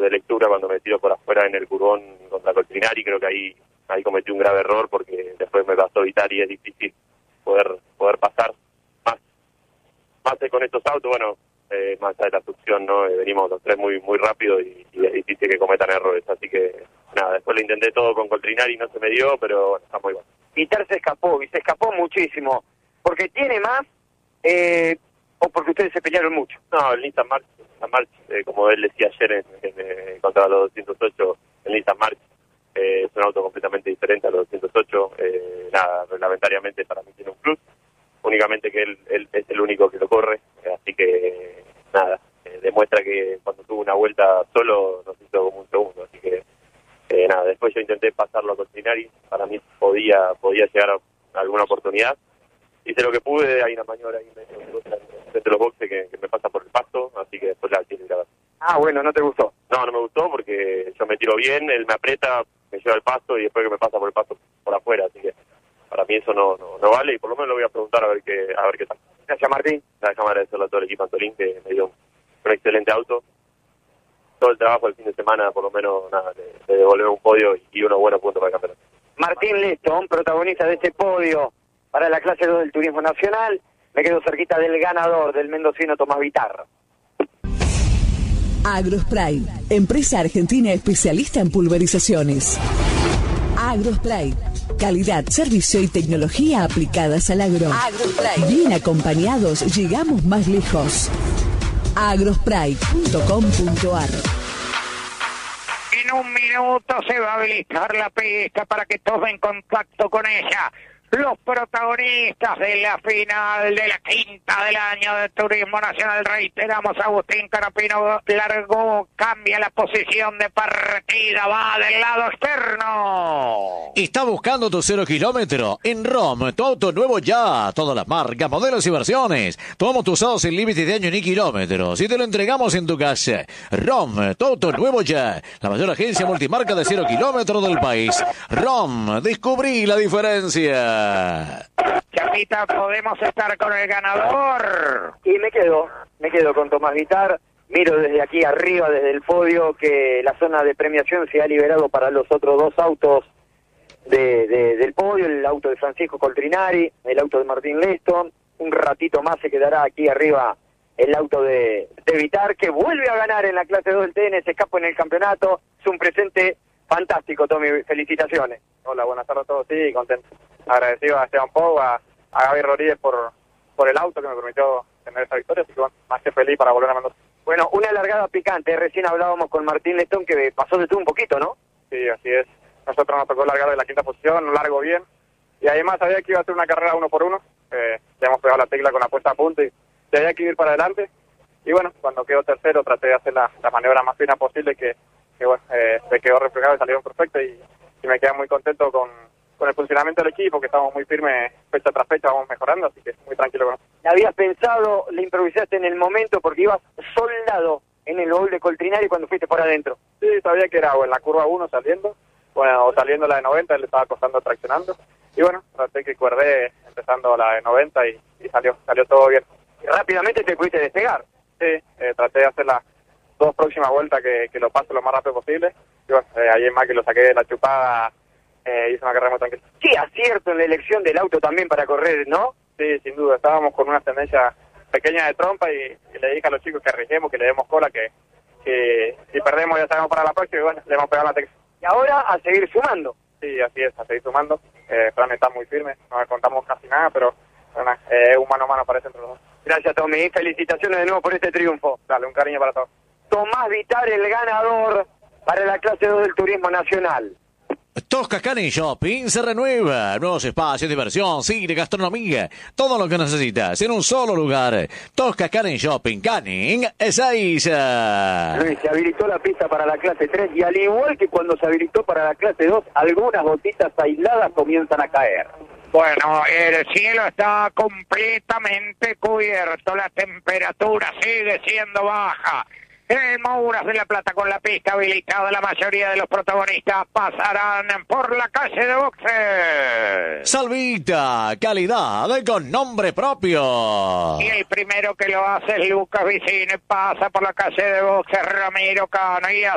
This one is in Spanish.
de lectura cuando me tiro por afuera en el curvón contra Coltrinari. Creo que ahí cometí un grave error porque después me pasó Vitali y es difícil poder pasar más con estos autos. Bueno, más allá de la succión, ¿no? Venimos los tres muy rápido y es difícil que cometan errores, así que nada, después lo intenté todo con Coltrinari y no se me dio, pero bueno, está muy bueno. Vitar se escapó muchísimo, porque tiene más o porque ustedes se pelearon mucho. No, el Nissan March, como él decía ayer contra los 208, el Nissan March es un auto completamente diferente a los 208, nada, reglamentariamente para mí tiene un plus, únicamente que él es el único que lo corre, así que nada, demuestra que cuando tuvo una vuelta solo nos hizo como un segundo, así que nada, después yo intenté pasarlo a Coltrinari, para mí podía llegar a alguna oportunidad, hice lo que pude, hay una maniobra ahí entre los boxes que me pasa por el pasto, así que después la tiene que grabar. Ah, bueno, ¿no te gustó? No me gustó porque yo me tiro bien, él me aprieta, me lleva el pasto y después que me pasa por el pasto por afuera, así que para mí eso no vale y por lo menos lo voy a preguntar a ver qué tal. Gracias, Martín. Déjame agradecerle a todo el equipo Antolín que me dio un excelente auto. Todo el trabajo del fin de semana, por lo menos, nada, de devolver un podio y unos buenos puntos para el campeonato. Martín Leston, protagonista de este podio para la clase 2 del Turismo Nacional. Me quedo cerquita del ganador, del mendocino Tomás Vitar. Agrospray, empresa argentina especialista en pulverizaciones. Agrospray, calidad, servicio y tecnología aplicadas al agro. Agrospray. Bien acompañados, llegamos más lejos. agrospray.com.ar. En un minuto se va a habilitar la pista para que tomen contacto con ella. Los protagonistas de la final de la quinta del año de Turismo Nacional, reiteramos, Agustín Canapino largó, cambia la posición de partida, va del lado externo. Está buscando tu 0 kilómetro en ROM, tu auto nuevo ya, todas las marcas, modelos y versiones. Tomamos tu usado sin límite de año ni kilómetros y te lo entregamos en tu casa. ROM, tu auto nuevo ya, la mayor agencia multimarca de 0 kilómetros del país. ROM, descubrí la diferencia. Chapita, ¿podemos estar con el ganador? Y me quedo con Tomás Vitar. Miro desde aquí arriba, desde el podio, que la zona de premiación se ha liberado para los otros dos autos del podio, el auto de Francisco Coltrinari, el auto de Martín Leston. Un ratito más se quedará aquí arriba el auto de Vitar, que vuelve a ganar en la clase 2 del TN, se escapa en el campeonato. Es un presente fantástico, Tommy, felicitaciones. Hola, buenas tardes a todos, sí, contento. Agradecido a Esteban Pou, a Gaby Rodríguez por el auto que me permitió tener esa victoria, así que bueno, más que feliz para volver a Mendoza. Bueno, una largada picante, recién hablábamos con Martín Leston que pasó de tú un poquito, ¿no? Sí, así es. Nosotros nos tocó largar de la quinta posición, un largo bien, y además sabía que iba a ser una carrera 1 por 1, ya hemos pegado la tecla con la puesta a punto y había que ir para adelante, y bueno, cuando quedó tercero traté de hacer la maniobra más fina posible que bueno, se quedó reflejado y salieron perfecto y me quedé muy contento con el funcionamiento del equipo, que estamos muy firmes fecha tras fecha, vamos mejorando, así que muy tranquilo con eso. ¿Habías pensado, le improvisaste en el momento porque ibas soldado en el gol de Coltrinari cuando fuiste por adentro? Sí, sabía que era o en la curva 1 saliendo, o saliendo la de 90, él le estaba costando traccionando, y bueno, traté que cuerdé empezando la de 90 y salió todo bien. Y rápidamente te pudiste despegar. Sí, traté de hacer las 2 próximas vueltas que lo pase lo más rápido posible, y bueno, ahí en más que lo saqué de la chupada, hice una carrera muy tranquila. Sí, acierto en la elección del auto también para correr, ¿no? Sí, sin duda, estábamos con una tendencia pequeña de trompa y le dije a los chicos que arriesguemos, que le demos cola, que si perdemos ya sabemos para la próxima y bueno, le hemos pegado la tecla. Y ahora a seguir sumando. Sí, así es, a seguir sumando. Fran está muy firme, no le contamos casi nada, pero bueno, un mano a mano parece entre los dos. Gracias, Tommy, felicitaciones de nuevo por este triunfo. Dale, un cariño para todos. Tomás Vitar, el ganador para la clase 2 del Turismo Nacional. Tosca Canning Shopping se renueva. Nuevos espacios de diversión, cine, gastronomía. Todo lo que necesitas en un solo lugar. Tosca Canning Shopping. Canning Ezeiza. Luis, se habilitó la pista para la clase 3 y al igual que cuando se habilitó para la clase 2, algunas gotitas aisladas comienzan a caer. Bueno, el cielo está completamente cubierto. La temperatura sigue siendo baja. En el Mouras de La Plata, con la pista habilitada, la mayoría de los protagonistas pasarán por la calle de boxes. Salvita, calidad con nombre propio. Y el primero que lo hace es Lucas Vicine, pasa por la calle de boxes Ramiro Cano y